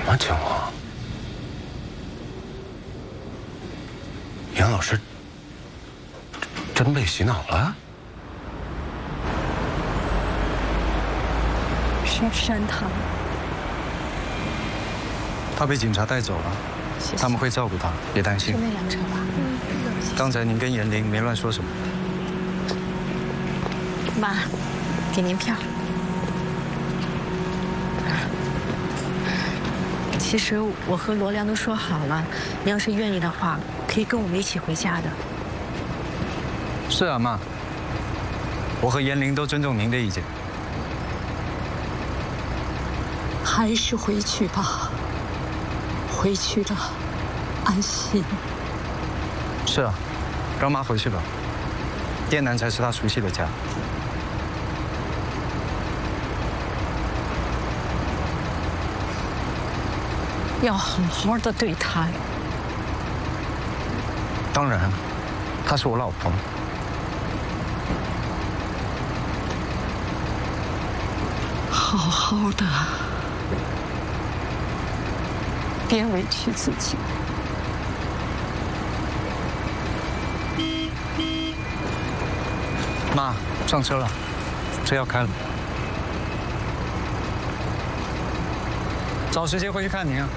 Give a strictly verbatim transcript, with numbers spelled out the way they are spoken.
么情况？严老师真被洗脑了？ 去山堂。 他被警察带走了， 谢谢他们会照顾他，别担心。 就那辆车吧。嗯。 刚才您跟严玲没乱说什么？ 妈，给您票。其实我和罗良都说好了，你要是愿意的话，可以跟我们一起回家的。 是啊，妈。我和严玲都尊重您的意见。 还是回去吧，回去了，安心。 是啊，让妈回去吧。滇南才是她熟悉的家。 要好好的对他呀。 当然，她是我老婆。 好好的，别委屈自己。 妈，上车了，车要开了。找时间回去看您啊。